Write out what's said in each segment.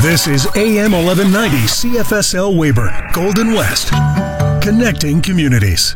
This is AM 1190 CFSL Weyburn, Golden West, connecting communities.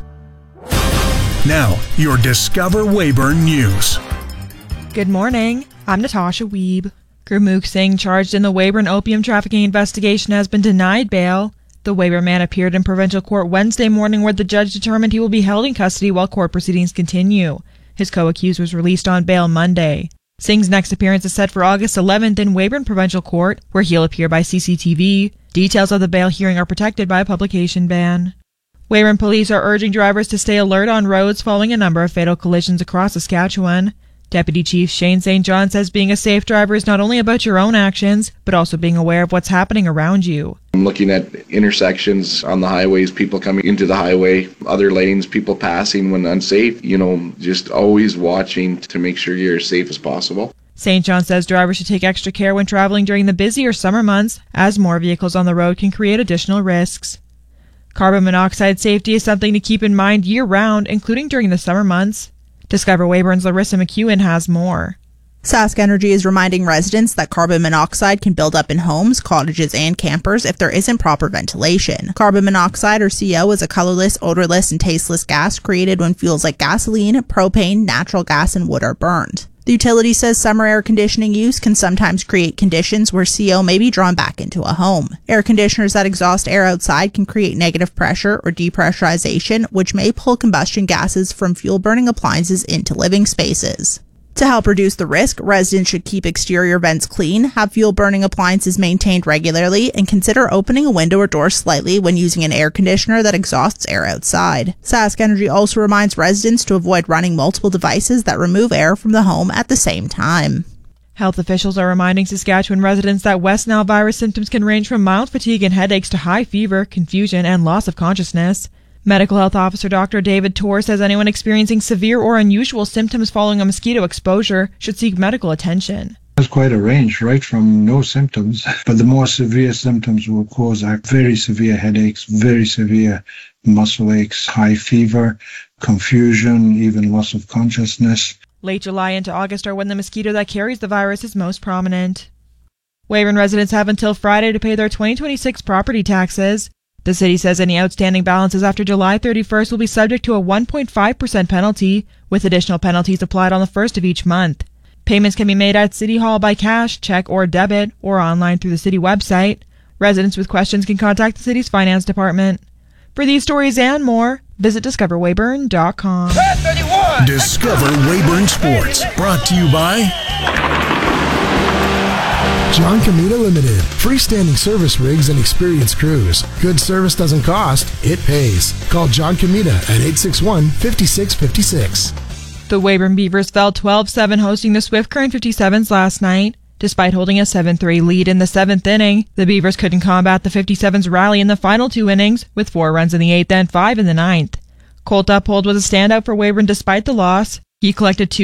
Now, your Discover Weyburn News. Good morning. I'm Natasha Wiebe. Gurmukh Singh, charged in the Weyburn opium trafficking investigation, has been denied bail. The Weyburn man appeared in provincial court Wednesday morning, where the judge determined he will be held in custody while court proceedings continue. His co-accused was released on bail Monday. Singh's next appearance is set for August 11th in Weyburn Provincial Court, where he'll appear by CCTV. Details of the bail hearing are protected by a publication ban. Weyburn police are urging drivers to stay alert on roads following a number of fatal collisions across Saskatchewan. Deputy Chief Shane St. John says being a safe driver is not only about your own actions, but also being aware of what's happening around you. I'm looking at intersections on the highways, people coming into the highway, other lanes, people passing when unsafe, just always watching to make sure you're as safe as possible. St. John says drivers should take extra care when traveling during the busier summer months, as more vehicles on the road can create additional risks. Carbon monoxide safety is something to keep in mind year-round, including during the summer months. Discover Weyburn's Larissa McEwen has more. Sask Energy is reminding residents that carbon monoxide can build up in homes, cottages, and campers if there isn't proper ventilation. Carbon monoxide, or CO, is a colorless, odorless, and tasteless gas created when fuels like gasoline, propane, natural gas, and wood are burned. The utility says summer air conditioning use can sometimes create conditions where CO may be drawn back into a home. Air conditioners that exhaust air outside can create negative pressure or depressurization, which may pull combustion gases from fuel-burning appliances into living spaces. To help reduce the risk, residents should keep exterior vents clean, have fuel-burning appliances maintained regularly, and consider opening a window or door slightly when using an air conditioner that exhausts air outside. Sask Energy also reminds residents to avoid running multiple devices that remove air from the home at the same time. Health officials are reminding Saskatchewan residents that West Nile virus symptoms can range from mild fatigue and headaches to high fever, confusion, and loss of consciousness. Medical Health Officer Dr. David Torr says anyone experiencing severe or unusual symptoms following a mosquito exposure should seek medical attention. There's quite a range, right from no symptoms, but the more severe symptoms will cause very severe headaches, very severe muscle aches, high fever, confusion, even loss of consciousness. Late July into August are when the mosquito that carries the virus is most prominent. Weyburn residents have until Friday to pay their 2026 property taxes. The city says any outstanding balances after July 31st will be subject to a 1.5% penalty, with additional penalties applied on the 1st of each month. Payments can be made at City Hall by cash, check, or debit, or online through the city website. Residents with questions can contact the city's finance department. For these stories and more, visit discoverweyburn.com. Discover Weyburn Sports, brought to you by John Comita Limited. Freestanding service rigs and experienced crews. Good service doesn't cost, it pays. Call John Comita at 861-5656. The Weyburn Beavers fell 12-7 hosting the Swift Current 57s last night. Despite holding a 7-3 lead in the 7th inning, the Beavers couldn't combat the 57s' rally in the final 2 innings, with 4 runs in the 8th and 5 in the 9th. Colt Uphold was a standout for Weyburn despite the loss. He collected 2